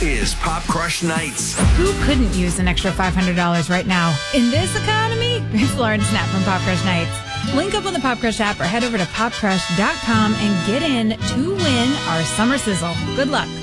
is Pop Crush Nights. Who couldn't use an extra $500 right now? In this economy, it's Lauren Snap from Pop Crush Nights. Link up on the Pop Crush app or head over to popcrush.com and get in to win our summer sizzle. Good luck.